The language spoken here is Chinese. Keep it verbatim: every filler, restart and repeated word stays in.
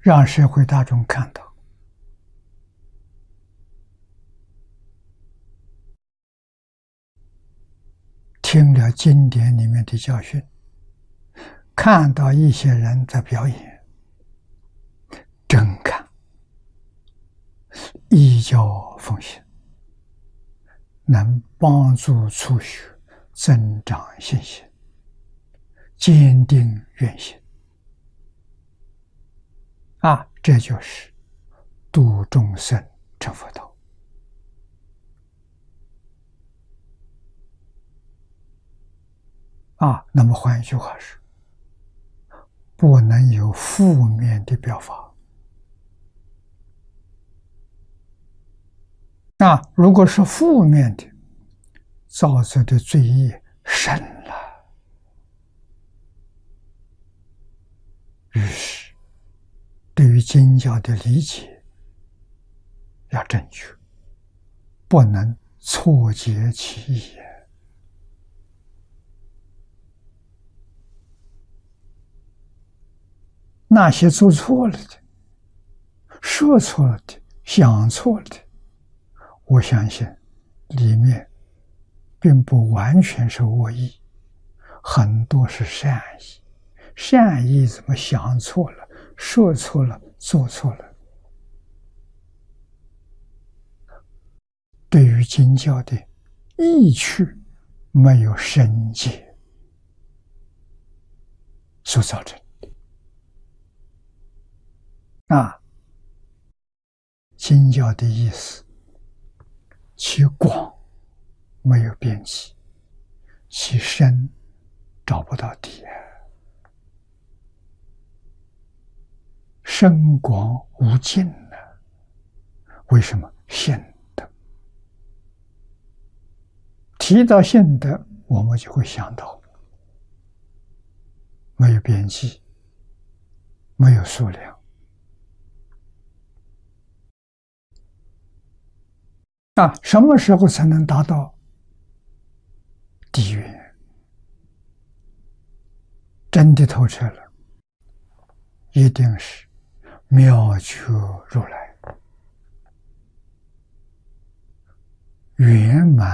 让社会大众看到，听了经典里面的教训，看到一些人在表演，真看，依教奉行，能帮助初学增长信心，坚定愿心。啊，这就是度众生成佛道。啊，那么换一句话是，不能有负面的表法。那如果是负面的，造作的罪业深了，于是对于经教的理解要正确，不能错解其意。那些做错了的、说错了的、想错了的，我相信里面并不完全是恶意，很多是善意。善意怎么想错了、说错了、做错了？对于经教的意趣没有深解所造成的。啊，经教的意思，其广没有边际，其深找不到底，深广无尽呢。为什么？信德。提到信德，我们就会想到没有边际，没有数量。啊，什么时候才能达到底蕴？真的透彻了，一定是妙觉如来，圆满